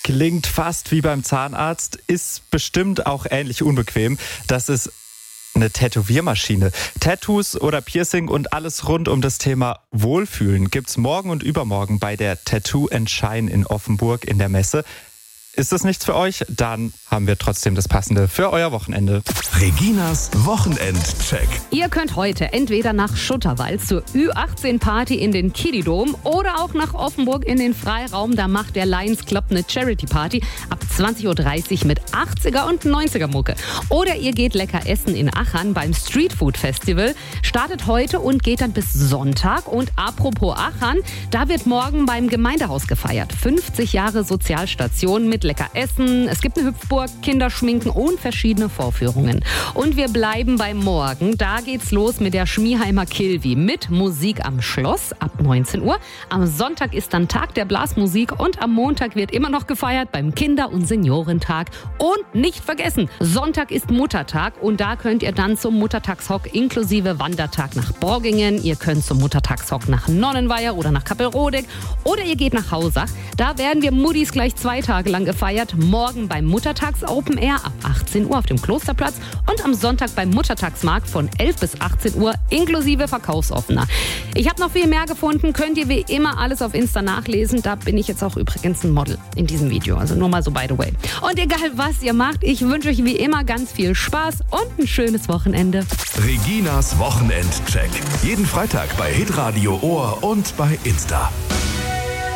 Klingt fast wie beim Zahnarzt, ist bestimmt auch ähnlich unbequem. Das ist eine Tätowiermaschine. Tattoos oder Piercing und alles rund um das Thema Wohlfühlen gibt's morgen und übermorgen bei der Tattoo & Shine in Offenburg in der Messe. Ist das nichts für euch? Dann haben wir trotzdem das Passende für euer Wochenende. Reginas Wochenendcheck. Ihr könnt heute entweder nach Schutterwald zur Ü18-Party in den Kiddie-Dom oder auch nach Offenburg in den Freiraum. Da macht der Lions Club eine Charity-Party ab 20.30 Uhr mit 80er und 90er Mucke. Oder ihr geht lecker essen in Achern beim Street Food Festival. Startet heute und geht dann bis Sonntag. Und apropos Achern, da wird morgen beim Gemeindehaus gefeiert. 50 Jahre Sozialstation mit lecker Essen. Es gibt eine Hüpfburg, Kinderschminken und verschiedene Vorführungen. Und wir bleiben beim Morgen. Da geht's los mit der Schmieheimer Kilvi mit Musik am Schloss ab 19 Uhr. Am Sonntag ist dann Tag der Blasmusik und am Montag wird immer noch gefeiert beim Kinder- und Seniorentag. Und nicht vergessen, Sonntag ist Muttertag und da könnt ihr dann zum Muttertagshock inklusive Wandertag nach Broggingen. Ihr könnt zum Muttertagshock nach Nonnenweiher oder nach Kappelrodeck oder ihr geht nach Hausach. Da werden wir Muddis gleich 2 Tage lang gefeiert. Morgen beim Muttertags Open Air ab 18 Uhr auf dem Klosterplatz und am Sonntag beim Muttertagsmarkt von 11 bis 18 Uhr inklusive Verkaufsoffener. Ich habe noch viel mehr gefunden, könnt ihr wie immer alles auf Insta nachlesen. Da bin ich jetzt auch übrigens ein Model in diesem Video, also nur mal so by the way. Und egal was ihr macht, ich wünsche euch wie immer ganz viel Spaß und ein schönes Wochenende. Reginas Wochenendcheck. Jeden Freitag bei Hitradio Ohr und bei Insta.